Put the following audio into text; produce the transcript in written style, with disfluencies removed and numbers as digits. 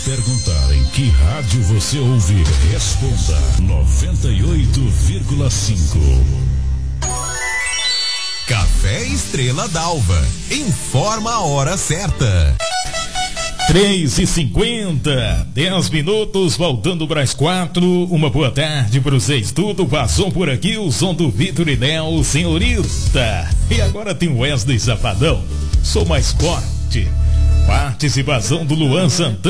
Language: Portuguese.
Perguntar em que rádio você ouve, responda 98,5. Café Estrela d'Alva. Informa a hora certa. 3h50, 10 minutos, voltando para as 4. Uma boa tarde para vocês. Tudo passou por aqui o som do Vitor e Nel, senhorita. E agora tem o Wesley Safadão. Sou mais forte. Participação do Luan Santana.